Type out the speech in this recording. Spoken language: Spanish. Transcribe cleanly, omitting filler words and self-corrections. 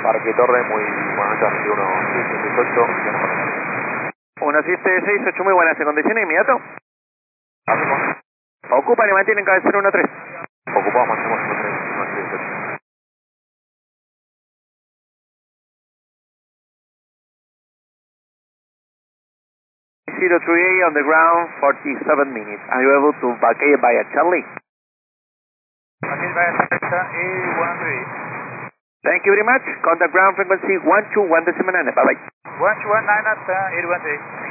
Parque Torre, muy buenas noches, 1768, muy buenas, ¿en condiciones inmediato? Hacemos. Ocupan y mantienen cabecera 1-3. Ocupamos, mantenemos 1-3. 038 on the ground, 47 minutes. Are you able to vacate via Charlie? Vacate via Charlie, 138. Thank you very much. Contact ground frequency 121.9. Bye-bye. 121.9 at 818.